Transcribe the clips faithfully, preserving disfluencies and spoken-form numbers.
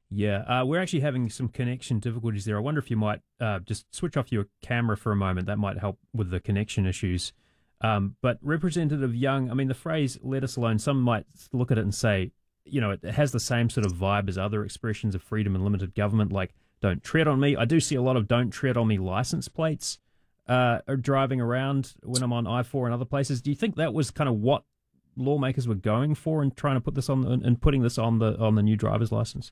Yeah, uh, we're actually having some connection difficulties there. I wonder if you might uh, just switch off your camera for a moment. That might help with the connection issues. Um, but Representative Young, I mean, the phrase "let us alone," some might look at it and say, you know, it has the same sort of vibe as other expressions of freedom and limited government, like "don't tread on me." I do see a lot of "don't tread on me" license plates uh, are driving around when I'm on I four and other places. Do you think that was kind of what lawmakers were going for and trying to put this on and putting this on the on the new driver's license?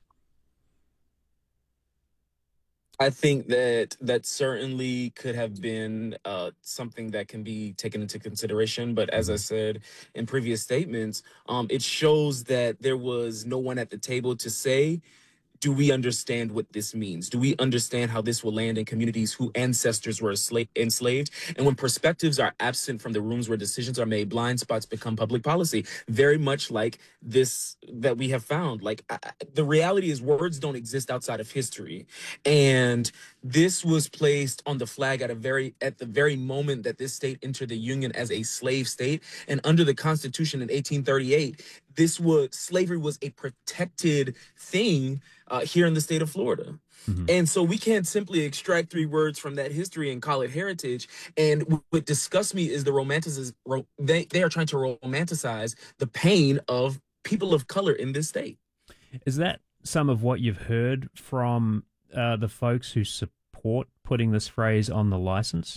I think that that certainly could have been uh, something that can be taken into consideration. But as I Mhm. said in previous statements, um, it shows that there was no one at the table to say, do we understand what this means? Do we understand how this will land in communities whose ancestors were sla- enslaved? And when perspectives are absent from the rooms where decisions are made, blind spots become public policy, very much like this that we have found. Like I, the reality is, words don't exist outside of history. And this was placed on the flag at a very at the very moment that this state entered the union as a slave state. And under the Constitution in eighteen thirty-eight, this was slavery was a protected thing uh, here in the state of Florida. Mhm. And so we can't simply extract three words from that history and call it heritage. And what disgusts me is the romanticiz- ro- they, they are trying to romanticize the pain of people of color in this state. Is that some of what you've heard from uh, the folks who support putting this phrase on the license?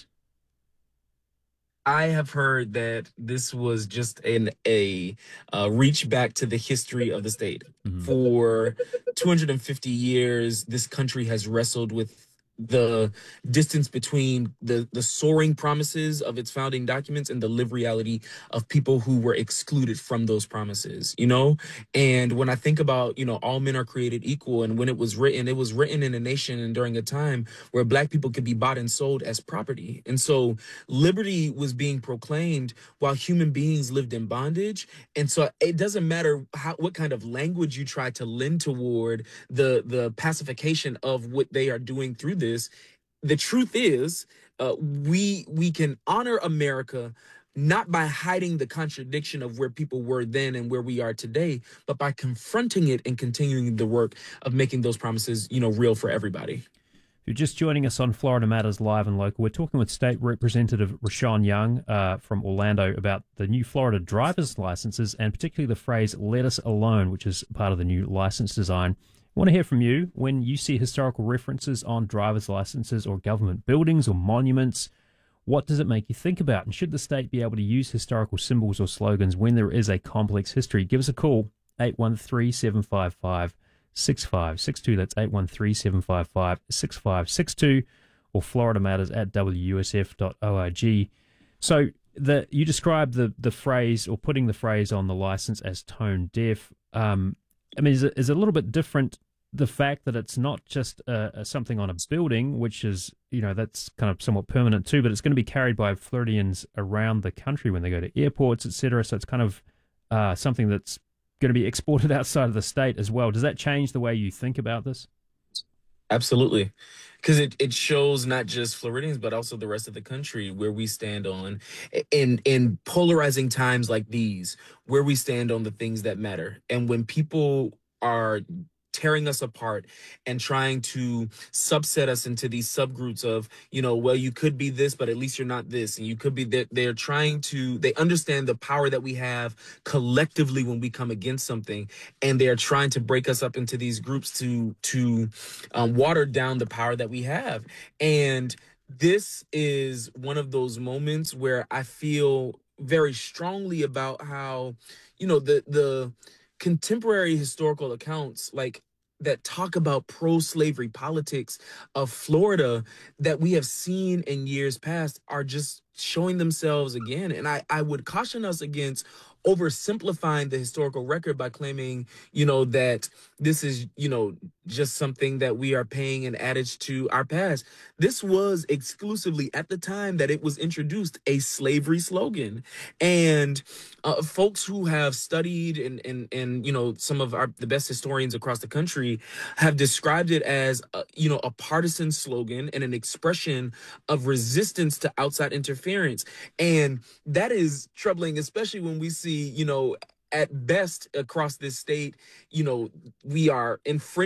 I have heard that this was just an a uh, reach back to the history of the state. Mhm. For two hundred fifty years, this country has wrestled with the distance between the the soaring promises of its founding documents and the lived reality of people who were excluded from those promises, you know. And when I think about, you know, all men are created equal, and when it was written, it was written in a nation and during a time where black people could be bought and sold as property. And so liberty was being proclaimed while human beings lived in bondage. And so it doesn't matter how what kind of language you try to lend toward the the pacification of what they are doing through this. The truth is, uh, we we can honor America not by hiding the contradiction of where people were then and where we are today, but by confronting it and continuing the work of making those promises, you know, real for everybody. If you're just joining us on Florida Matters Live and Local, we're talking with State Representative Rashawn Young uh, from Orlando about the new Florida driver's licenses and particularly the phrase "let us alone," which is part of the new license design. I want to hear from you when you see historical references on driver's licenses or government buildings or monuments. What does it make you think about? And should the state be able to use historical symbols or slogans when there is a complex history? Give us a call, eight one three, seven five five, six five six two. That's eight one three, seven five five, six five six two, or Florida Matters at w u s f dot org. So the you describe the, the phrase or putting the phrase on the license as tone deaf. Um, I mean, is it, is it a little bit different the fact that it's not just uh, uh, something on a building, which is, you know, that's kind of somewhat permanent too, but it's going to be carried by Floridians around the country when they go to airports, et cetera. So it's kind of uh, something that's going to be exported outside of the state as well. Does that change the way you think about this? Absolutely. Because it, it shows not just Floridians, but also the rest of the country where we stand on in in polarizing times like these, where we stand on the things that matter. And when people are tearing us apart and trying to subset us into these subgroups of, you know, well, you could be this, but at least you're not this. And you could be that they're trying to, they understand the power that we have collectively when we come against something. And they're trying to break us up into these groups to, to um, water down the power that we have. And this is one of those moments where I feel very strongly about how, you know, the, the, contemporary historical accounts like that talk about pro-slavery politics of Florida that we have seen in years past are just showing themselves again. And I, I would caution us against oversimplifying the historical record by claiming, you know, that this is, you know, just something that we are paying an adage to our past. This was exclusively at the time that it was introduced a slavery slogan. And uh, folks who have studied and, and, and, you know, some of our, the best historians across the country have described it as, uh, you know, a partisan slogan and an expression of resistance to outside interference. And that is troubling, especially when we see, you know, at best across this state, you know, we are infringing